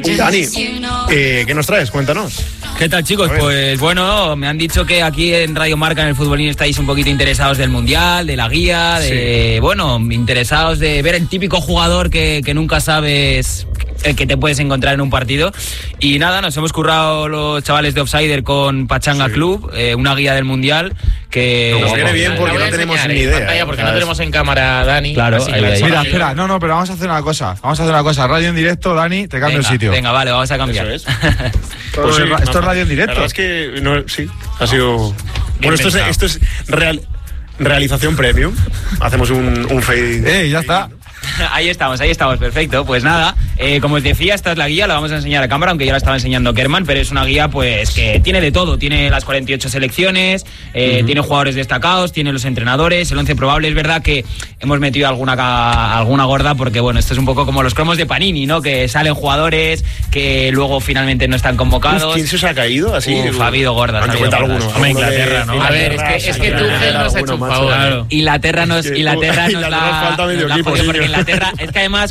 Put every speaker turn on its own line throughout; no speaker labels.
Dani, ¿qué nos traes? Cuéntanos.
¿Qué tal, chicos? Pues bueno, me han dicho que aquí en Radio Marca, en el Futbolín, estáis un poquito interesados del Mundial, de la guía, interesados de ver el típico jugador que nunca sabes el que te puedes encontrar en un partido. Y nada, nos hemos currado los chavales de Offsider con Pachanga Club, una guía del Mundial que...
Nos viene bien porque no tenemos ni idea.
Porque no tenemos en cámara, Dani.
Claro,
mira, espera, no, pero vamos a hacer una cosa. Radio en directo, Dani, te cambio el sitio.
Venga, vale, vamos a cambiar.
Eso es. Pues
esto es radio en directo.
La verdad es que sí, ha sido... Bueno, esto es realización premium. Hacemos un fade.
Ya está.
Ahí estamos, perfecto. Pues nada, como os decía, esta es la guía, la vamos a enseñar a cámara, aunque ya la estaba enseñando Kerman, pero es una guía pues que tiene de todo, tiene las 48 selecciones, tiene jugadores destacados, tiene los entrenadores, el 11 probable. Es verdad que hemos metido alguna gorda porque bueno, esto es un poco como los cromos de Panini, ¿no? Que salen jugadores que luego finalmente no están convocados.
¿Quién se os ha caído así?
Ha habido gordas.
Inglaterra,
¿no? A ver, es que tú nos has hecho un favor.
Claro. Inglaterra nos
falta medio equipo.
Porque Inglaterra, es que además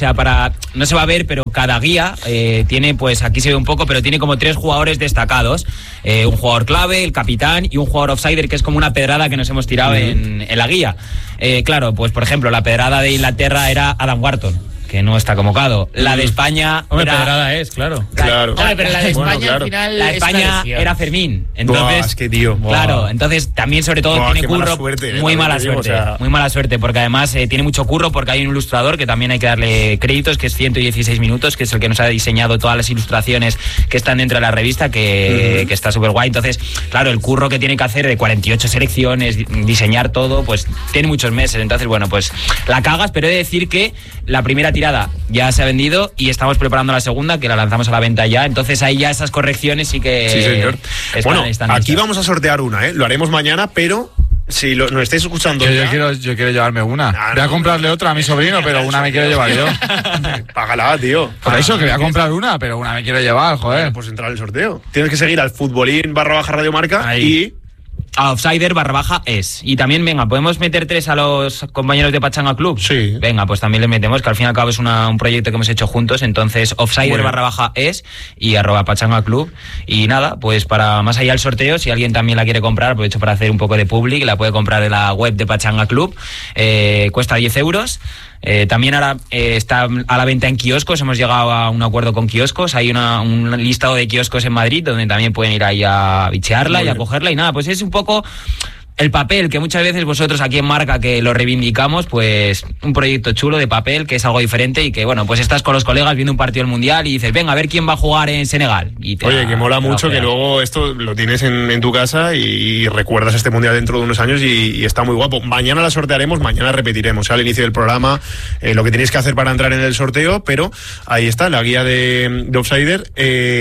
no se va a ver, pero cada guía tiene, pues aquí se ve un poco, pero tiene como 3 jugadores destacados, un jugador clave, el capitán y un jugador offsider, que es como una pedrada que nos hemos tirado en la guía. Claro, pues por ejemplo, la pedrada de Inglaterra era Adam Wharton, que no está convocado. La de España
pedrada es, claro.
Claro.
Pero la de España al final
la de España era Fermín. Entonces,
es que tío.
Claro, entonces también sobre todo tiene curro, muy mala suerte, porque además tiene mucho curro porque hay un ilustrador que también hay que darle créditos, que es 116 minutos, que es el que nos ha diseñado todas las ilustraciones que están dentro de la revista, que está súper guay. Entonces, claro, el curro que tiene que hacer de 48 selecciones, diseñar todo, pues tiene muchos meses. Entonces, bueno, pues la cagas, pero he de decir que la primera tirada ya se ha vendido y estamos preparando la segunda, que la lanzamos a la venta ya. Entonces ahí ya esas correcciones sí que...
Sí, señor.
Están
aquí
listas.
vamos a sortear una, Lo haremos mañana, pero... Si nos estáis escuchando...
Yo quiero llevarme una. Voy a comprarle otra a mi sobrino, pero una me quiero llevar yo.
Págala, tío.
Por eso que voy a comprar una, pero una me quiero llevar, joder.
Bueno, pues entrar al sorteo. Tienes que seguir al Futbolín/Radio Marca y...
A Offsider/es. Y también, venga, ¿podemos meter 3 a los compañeros de Pachanga Club?
Sí.
Venga, pues también les metemos, que al fin y al cabo es un proyecto que hemos hecho juntos. Entonces, Offsider/es y @Pachanga Club. Y nada, pues para más allá del sorteo, si alguien también la quiere comprar, aprovecho para hacer un poco de public, la puede comprar en la web de Pachanga Club. Cuesta 10 euros. También ahora está a la venta en kioscos. Hemos llegado a un acuerdo con kioscos. Hay un listado de kioscos en Madrid donde también pueden ir ahí a bichearla y a cogerla. Y nada, pues es un poco el papel, que muchas veces vosotros aquí en Marca, que lo reivindicamos, pues un proyecto chulo de papel, que es algo diferente y que, bueno, pues estás con los colegas viendo un partido del Mundial y dices, venga, a ver quién va a jugar en Senegal.
Oye, que mola mucho que luego esto lo tienes en tu casa y recuerdas este Mundial dentro de unos años y está muy guapo. Mañana la sortearemos, mañana repetiremos al inicio del programa lo que tenéis que hacer para entrar en el sorteo, pero ahí está, la guía de Offsider.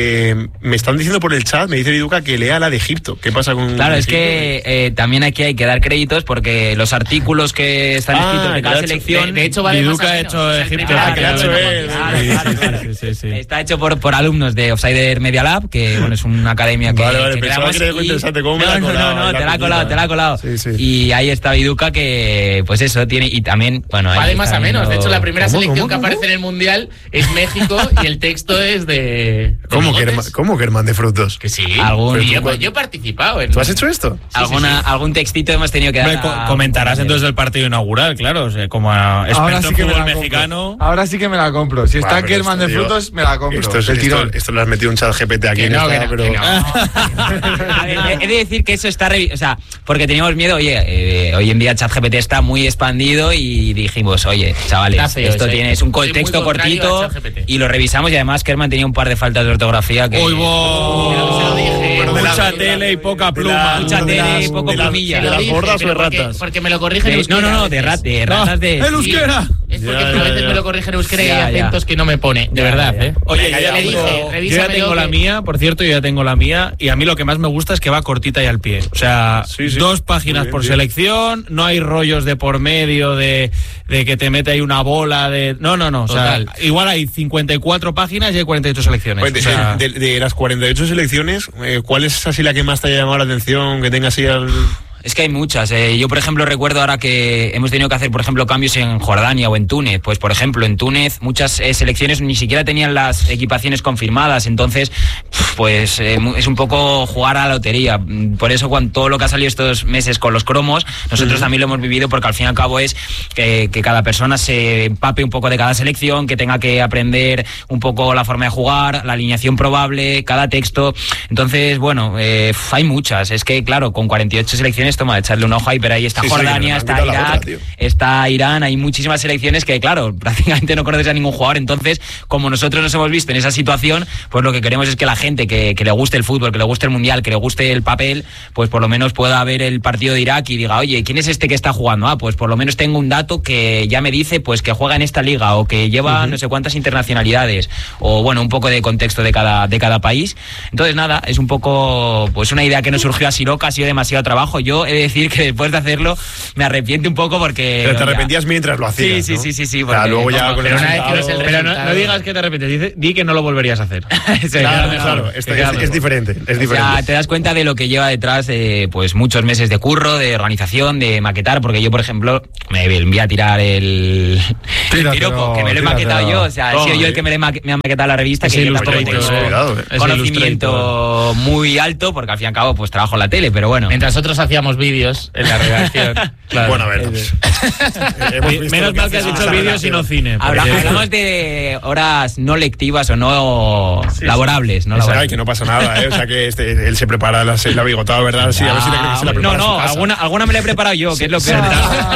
Me están diciendo por el chat, me dice Viduca, que lea la de Egipto. ¿Qué pasa con
Claro, es
Egipto?
que también aquí hay que dar créditos porque los artículos que están escritos de cada selección...
De hecho, Viduca ha hecho Egipto.
Está hecho por alumnos de Offsider Media Lab, que bueno, es una academia que...
Vale, pensaba que era muy interesante. ¿Cómo me la ha colado?
No, te la ha colado.
Sí.
Y ahí está Viduca, que pues eso tiene... Y también, bueno...
Vale más a menos. De hecho, la primera selección que aparece en el Mundial es México y el texto es de...
¿Cómo que Herman de Frutos?
Que sí. Yo he participado.
¿Tú has hecho esto?
Algún textito hemos tenido que dar.
Comentarás entonces el partido inaugural, claro, o sea, como experto en fútbol mexicano.
Ahora sí que me la compro. Si está Kerman de Frutos, me la compro.
Esto le has metido un chat GPT aquí en esta, pero...
A ver, he de decir que eso está... O sea, porque teníamos miedo, hoy en día ChatGPT está muy expandido y dijimos, oye, chavales, esto es un texto cortito y lo revisamos y además Kerman tenía un par de faltas de ortografía que...
Mucha tele y poca pluma.
Mucha tele y poco plumilla.
¿De las gordas o de ratas?
Porque me lo corrigen en euskera.
No, de ratas de...
¡El euskera!
Es porque a veces me lo corrigen en euskera y hay acentos que no me pone, de verdad, ¿eh?
Oye, yo ya tengo la mía, por cierto, y a mí lo que más me gusta es que va cortita y al pie. O sea, 2 páginas por selección, no hay rollos de por medio de que te mete ahí una bola de... No. O sea, igual hay 54 páginas y hay 48 selecciones.
Oye,
o sea,
de las 48 selecciones, ¿cuál es así la que más te ha llamado la atención, que tenga así al...?
Es que hay muchas. Yo, por ejemplo, recuerdo ahora que hemos tenido que hacer, por ejemplo, cambios en Jordania o en Túnez. Pues, por ejemplo, en Túnez muchas selecciones ni siquiera tenían las equipaciones confirmadas. Entonces, pues es un poco jugar a la lotería. Por eso, cuando todo lo que ha salido estos meses con los cromos, nosotros también lo hemos vivido, porque al fin y al cabo es que cada persona se empape un poco de cada selección, que tenga que aprender un poco la forma de jugar, la alineación probable, cada texto. Entonces, bueno, hay muchas. Es que, claro, con 48 selecciones, toma, echarle un ojo ahí, pero ahí está Jordania, está Irak, está Irán, hay muchísimas selecciones que, claro, prácticamente no conoces a ningún jugador. Entonces, como nosotros nos hemos visto en esa situación, pues lo que queremos es que la gente que le guste el fútbol, que le guste el mundial, que le guste el papel, pues por lo menos pueda ver el partido de Irak y diga, oye, ¿quién es este que está jugando? Pues por lo menos tengo un dato que ya me dice pues que juega en esta liga o que lleva no sé cuántas internacionalidades, o bueno, un poco de contexto de cada país. Entonces nada, es un poco pues una idea que nos surgió así loca, ha sido demasiado trabajo. Yo he de decir que después de hacerlo me arrepiento un poco porque...
Pero te arrepentías mientras lo hacías,
Sí,
¿no?
sí.
Porque, luego ya con
pero no digas que te arrepientes, di que no lo volverías a hacer.
Claro, es diferente. Es diferente.
O sea, te das cuenta de lo que lleva detrás pues muchos meses de curro, de organización, de maquetar, porque yo, por ejemplo, me envié a tirar el piropo, que me lo he maquetado yo. O sea, he sido yo el que me ha maquetado la revista, que yo tampoco tengo conocimiento muy alto, porque al fin y al cabo pues trabajo en la tele, pero bueno.
Mientras nosotros hacíamos vídeos en la redacción.
Claro. Bueno, a ver.
Menos mal que has hecho vídeos y no cine.
Hablamos de horas no lectivas o no laborables. No laborables.
Que no pasa nada, O sea, que él se prepara la bigotada, ¿verdad? Sí, a ver si te crees que se la prepara.
No, alguna me la he preparado yo, que es lo peor.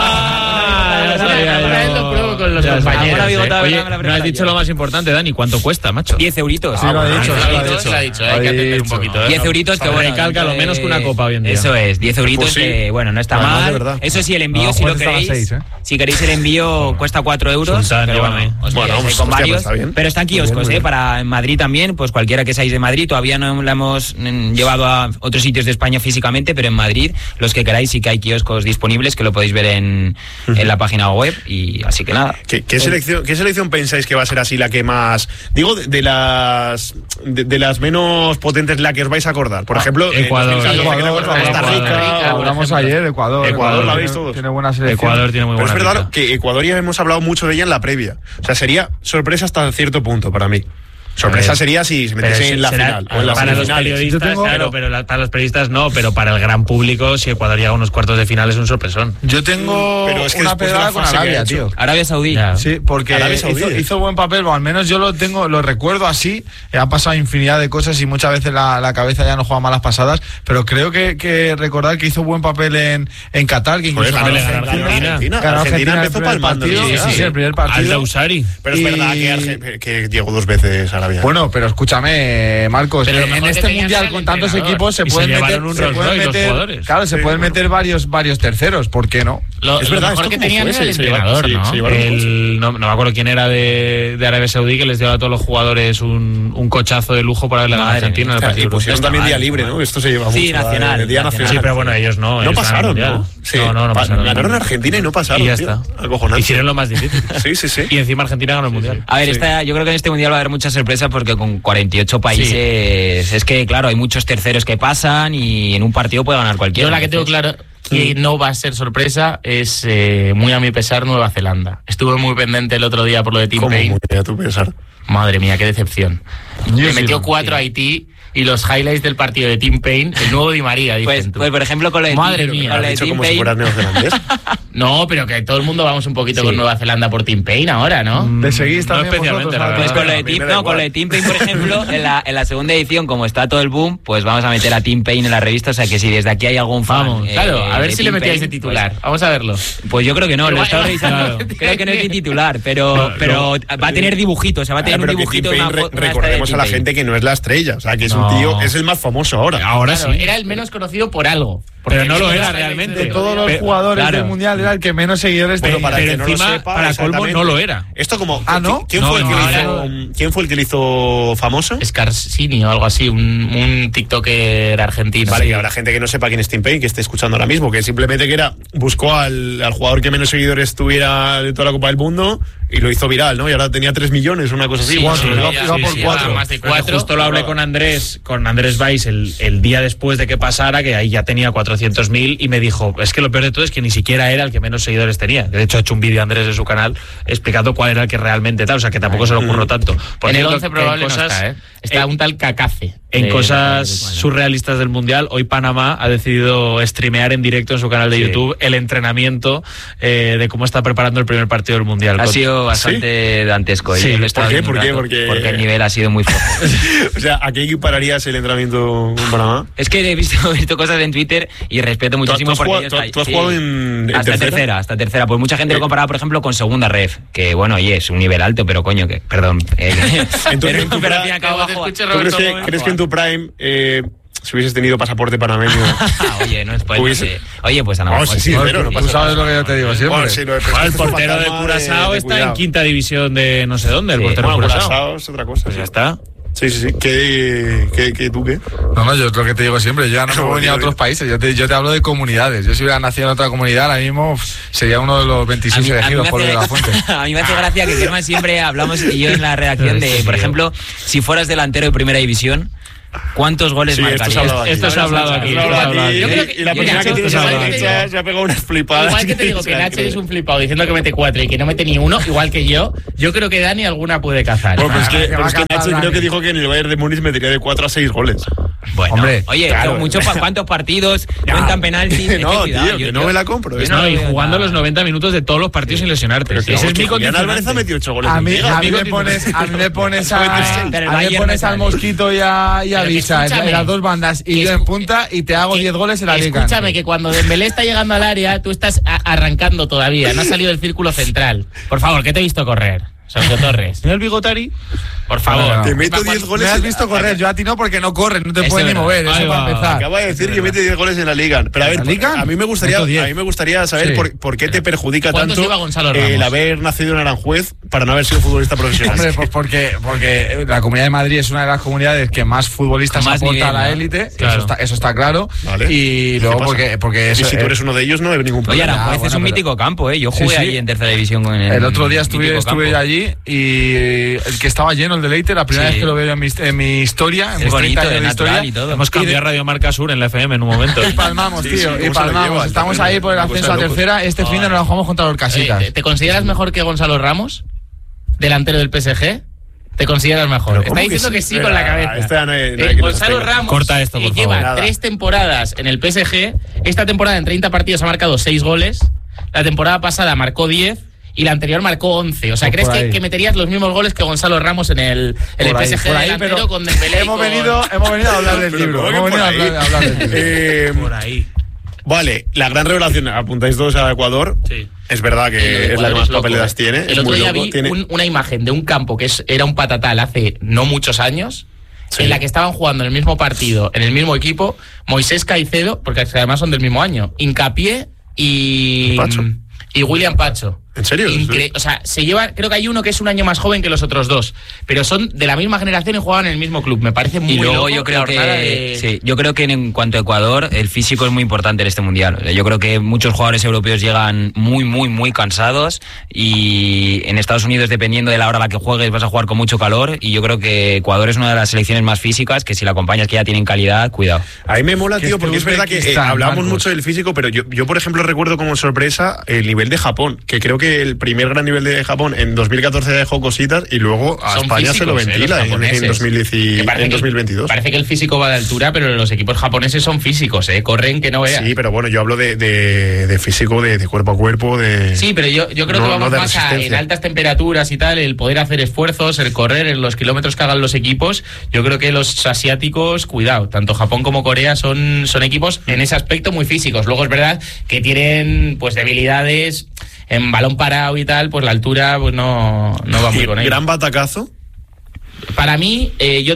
Con los compañeros.
Oye, no has dicho lo más importante, Dani. ¿Cuánto cuesta, macho?
10 euritos.
Sí, lo ha dicho.
Hay que atender un poquito.
10 euritos, que bueno.
Recalca lo menos que una copa hoy en día.
Eso es, 10 euritos, pues sí. Que bueno, no está mal. Eso sí, el envío, si lo queréis. Si queréis el envío, cuesta 4 euros.
Llévame.
Bueno,
con varios. Pero están kioscos,
bien.
Para en Madrid también, pues cualquiera que seáis de Madrid. Todavía no la hemos llevado a otros sitios de España físicamente, pero en Madrid, los que queráis, sí que hay kioscos disponibles que lo podéis ver en la página web. Y así que nada.
¿Qué selección pensáis que va a ser así la que más... Digo, de las menos potentes, la que os vais a acordar? Por ejemplo,
Ecuador.
Costa Rica.
Hablamos ayer, Ecuador
¿la veis todos?
Tiene buena selección.
Ecuador tiene muy buena.
Pero es verdad que Ecuador ya hemos hablado mucho de ella en la previa. O sea, sería sorpresa hasta cierto punto para mí. Sorpresa sería si se metiese en la final o en la
para los periodistas, claro, pero para los periodistas no, pero para el gran público, si Ecuador llega a unos cuartos de final es un sorpresón.
Yo tengo una pedrada con Arabia, tío.
Arabia Saudí.
Sí, porque hizo buen papel, o al menos yo lo recuerdo así. Ha pasado infinidad de cosas y muchas veces la cabeza ya no juega malas pasadas, pero creo que recordar que hizo buen papel en Qatar, que incluso
Argentina empezó palmando.
Sí, el primer partido.
Al Dausari.
Pero es verdad que llegó 2 veces Arabia.
Bueno, pero escúchame, Marcos, en este mundial con tantos equipos se pueden meter varios terceros, ¿por qué no?
Es verdad,
mejor
que tenían el entrenador,
¿no? No me acuerdo quién era de Arabia Saudí, que les dio a todos los jugadores un cochazo de lujo para haberle ganado a Argentina en el partido.
Pusieron también día libre, ¿no? Esto se lleva mucho.
Sí, nacional.
Día nacional.
Sí, pero bueno, ellos no.
No pasaron, ¿no?
No pasaron.
Ganaron a Argentina y no pasaron.
Y ya está. Hicieron lo más difícil.
Sí.
Y encima Argentina ganó el mundial.
A ver, yo creo que en este mundial va a haber muchas sorpresas porque con 48 países es que, claro, hay muchos terceros que pasan y en un partido puede ganar cualquiera.
Yo la que tengo claro que no va a ser sorpresa es, muy a mi pesar, Nueva Zelanda. Estuve muy pendiente el otro día por lo de Tim Payne.
Muy a tu pesar.
Madre mía, qué decepción. Le metió 4 a Haití. Y los highlights del partido de Tim Payne, el nuevo Di María, dicen
pues por ejemplo, con la de
Madre mía,
con la de Tim Payne.
No, pero que todo el mundo vamos un poquito con Nueva Zelanda por Tim Payne ahora, ¿no?
¿Le seguís también?
No especialmente, la verdad.
Pues con la de Tim Payne, por ejemplo, en la segunda edición, como está todo el boom, pues vamos a meter a Tim Payne en la revista. O sea que si desde aquí hay algún fan.
Claro, a ver si le metíais de titular. Vamos a verlo.
Pues yo creo que no, lo he estado revisando. Creo que no es mi titular, pero va a tener dibujitos. O sea, va a tener un dibujito.
Recordemos a la gente que no es la estrella. O sea, que es un tío, es el más famoso ahora.
Ahora sí.
Era el menos conocido por algo.
Pero no lo era realmente.
De todos los jugadores del mundial era el que menos seguidores tenía.
Pero para
pero
que no
encima,
lo sepa,
para colmo no lo era.
Esto como
¿no?
¿Quién fue el que le hizo famoso?
Scarsini o algo así, un TikToker argentino.
Vale, y habrá gente que no sepa quién es Tim Payne, que esté escuchando ahora mismo, que simplemente buscó al jugador que menos seguidores tuviera de toda la Copa del Mundo y lo hizo viral, ¿no? Y ahora tenía 3 millones, una cosa así.
Iba por 4.
Más de 4.
Justo lo hablé con Andrés Valls el día después de que pasara, que ahí ya tenía 4 400.000 y me dijo, es que lo peor de todo es que ni siquiera era el que menos seguidores tenía. De hecho, ha hecho un vídeo Andrés de su canal explicando cuál era el que realmente tal, o sea, que tampoco se lo ocurrió tanto.
En el 11 probable no está, Está un tal Cacace.
En cosas surrealistas del Mundial, hoy Panamá ha decidido streamear en directo en su canal de YouTube el entrenamiento de cómo está preparando el primer partido del Mundial.
Ha sido bastante dantesco.
Sí. ¿Por qué?
Porque el nivel ha sido muy flojo.
O sea, ¿a qué equipararías el entrenamiento en Panamá?
Es que he visto cosas en Twitter y respeto muchísimo porque
¿Tú has jugado en tercera?
Hasta tercera. Pues mucha gente lo comparaba, por ejemplo, con segunda ref, que bueno, oye, es un nivel alto, pero coño, que perdón.
Entonces, ¿crees que en tu prime si hubieses tenido pasaporte panameño?
Oye, no es Oye, pues a lo mejor.
Pero no pasa nada. Tú sabes lo que yo te digo siempre.
El portero de Curazao está en quinta división de no sé dónde. El portero de
Curazao es otra cosa.
Pues ya está.
Sí. ¿Tú qué?
No, yo es lo que te digo siempre. Yo ya no puedo venir a otros países. Yo te hablo de comunidades. Yo si hubiera nacido en otra comunidad, ahora mismo sería uno de los 26 elegidos por De La Fuente.
A mí me hace gracia que Germán siempre hablamos, y yo en la redacción, de, por ejemplo, si fueras delantero de primera división, ¿cuántos goles marcarías?
Esto se ha hablado aquí.
Yo creo que la persona que tiene esa se ha pegado unas flipadas.
Igual que te digo que Nacho es un flipado diciendo que mete 4 y que no mete ni uno, igual que yo creo que Dani alguna puede cazar.
Bueno, es que Nacho creo que dijo que en el Bayern de Múnich metería de 4 a 6 goles.
Bueno, hombre, oye, claro. ¿Cuántos partidos cuentan penaltis?
No, tío, que no me la compro.
Y jugando los 90 minutos de todos los partidos sin lesionarte.
Ese es mi condicionante. Álvarez ha metido 8 goles.
A mí me pones al Mosquito y a Visa en las dos bandas y yo en punta y te hago 10 goles en la liga.
Escúchame, que cuando Dembélé está llegando al área, tú estás arrancando todavía, no has salido del círculo central. Por favor, que te he visto correr, Sergio Torres.
¿No el Bigotari?
Por favor.
Te meto 10 goles.
Me has visto correr, yo a ti no, porque no corres, no te puedes ni mover, eso para empezar.
Acaba de decir que mete 10 goles en la Liga. Pero a ver, a mí me gustaría saber por qué te perjudica tanto el haber nacido en Aranjuez para no haber sido futbolista profesional.
Hombre, pues porque la Comunidad de Madrid es una de las comunidades que más futbolistas aporta a la élite, claro. Eso está claro. Vale. Y luego porque eso,
y si tú eres uno de ellos no hay ningún problema.
Oye, Aranjuez es un mítico campo, yo jugué allí en tercera división con
el otro día estuve allí y el que estaba lleno, el Deleite, la primera vez que lo veo en mi historia, en mis 30 años de historia.
Y todo. Hemos cambiado Radio Marca Sur en la FM en un momento.
Y palmamos, tío, y palmamos. Estamos ahí por el ascenso a tercera. Este fin de nos lo jugamos contra los Casitas.
¿Te consideras mejor que Gonzalo Ramos, delantero del PSG? ¿Te consideras mejor? Está diciendo que sí con la cabeza. Gonzalo Ramos
corta esto, por
lleva
favor.
3 temporadas en el PSG. Esta temporada en 30 partidos ha marcado 6 goles. La temporada pasada marcó 10. Y la anterior marcó 11. O sea, ¿crees que meterías los mismos goles que Gonzalo Ramos en el PSG delantero con Dembélé?
Hemos venido a hablar del libro. Hemos venido a hablar del libro.
Por ahí.
Vale, la gran revelación, apuntáis todos a Ecuador. Sí. Es verdad que es la que más papeletas tiene.
El otro día vi una imagen de un campo que era un patatal hace no muchos años, en la que estaban jugando en el mismo partido, en el mismo equipo, Moisés Caicedo, porque además son del mismo año, Hincapié y William Pacho.
¿En serio?
O sea, creo que hay uno que es un año más joven que los otros dos, pero son de la misma generación y juegan en el mismo club. Me parece muy loco.
Y luego yo creo que en cuanto a Ecuador, el físico es muy importante en este mundial. Yo creo que muchos jugadores europeos llegan muy, muy, muy cansados y en Estados Unidos, dependiendo de la hora a la que juegues, vas a jugar con mucho calor y yo creo que Ecuador es una de las selecciones más físicas que si la acompañas que ya tienen calidad, cuidado.
A mí me mola, tío, porque es verdad que hablamos mucho del físico, pero yo, por ejemplo, recuerdo como sorpresa el nivel de Japón, que creo que el primer gran nivel de Japón en 2014 dejó cositas y luego a España físicos, se lo ventila en 2022.
Parece que el físico va de altura, pero los equipos japoneses son físicos, corren que no veas.
Sí, pero bueno, yo hablo de físico, de cuerpo a cuerpo.
Sí, pero yo creo que vamos más en altas temperaturas y tal, el poder hacer esfuerzos, el correr en los kilómetros que hagan los equipos. Yo creo que los asiáticos, cuidado, tanto Japón como Corea son equipos en ese aspecto muy físicos. Luego es verdad que tienen pues debilidades en balón parado y tal, pues la altura pues no va muy con ello.
¿Gran batacazo?
Para mí, yo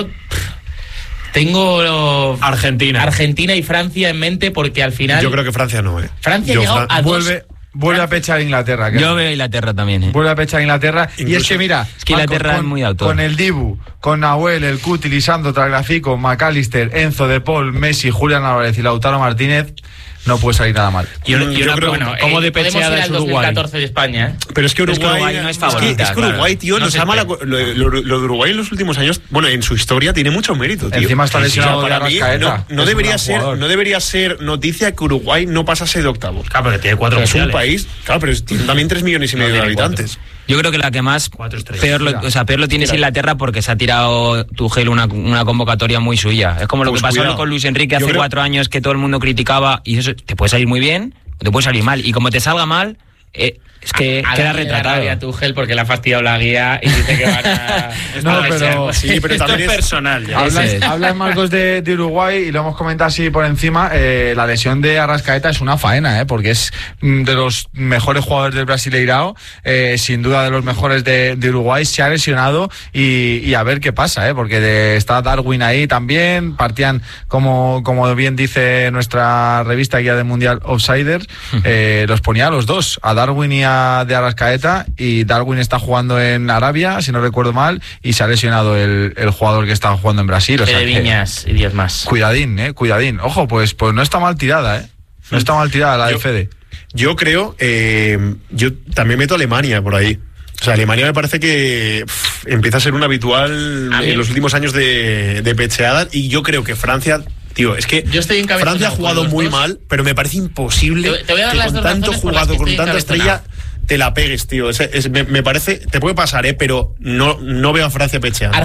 tengo Argentina y Francia en mente, porque al final...
Yo creo que Francia no,
Francia ha llegado a
Vuelve a pechar a Inglaterra.
Yo veo a Inglaterra también.
Vuelve a pechar a Inglaterra. Incluso, y es que mira,
Inglaterra es muy autor.
Con el Dibu, con Nahuel, el Cuti, Lisandro, Tagliafico, McAllister, Enzo, De Paul, Messi, Julián Álvarez y Lautaro Martínez, no puede salir nada mal.
Yo creo, bueno,
como de pecheada es Uruguay.
2014 de España, ¿eh?
Pero es que Uruguay
no es favorita.
Es que Uruguay, tío, nos ama lo de Uruguay en los últimos años, bueno, en su historia tiene mucho mérito, tío.
Encima está lesionado
para mí, no debería ser noticia que Uruguay no pasase de octavos.
Claro, pero tiene 4
mundiales. Es un país, claro, pero tiene también 3,5 millones de habitantes.
Yo creo que la que más peor lo tiene es Inglaterra, porque se ha tirado Tuchel una convocatoria muy suya. Es como lo que pasó con Luis Enrique hace 4 años, que todo el mundo criticaba, y eso te puede salir muy bien o te puede salir mal. Y como te salga mal, es que queda retratado.
A Tuchel porque le ha fastidiado la guía y dice que van a...
pero también es
personal.
Hablas, Marcos, de Uruguay, y lo hemos comentado así por encima. La lesión de Arrascaeta es una faena, porque es de los mejores jugadores del Brasileirao, sin duda de los mejores de Uruguay. Se ha lesionado y a ver qué pasa, porque está Darwin ahí también. Partían, como bien dice nuestra revista Guía del Mundial Offsiders, los ponía a los dos, a Darwin y de Arrascaeta, y Darwin está jugando en Arabia, si no recuerdo mal, y se ha lesionado el jugador que estaba jugando en Brasil. O sea,
Viñas y 10 más.
Cuidadín. Ojo, pues no está mal tirada, No está mal tirada la de Fede.
Yo creo, yo también meto a Alemania por ahí. O sea, Alemania me parece que empieza a ser un habitual en los últimos años de pecheadas, y yo creo que Francia... Tío, es que Francia ha jugado muy mal, pero me parece imposible
te voy a dar
que con tanto jugador, con tanta estrella, te la pegues, tío. Me parece, te puede pasar, pero no veo a Francia pecheando.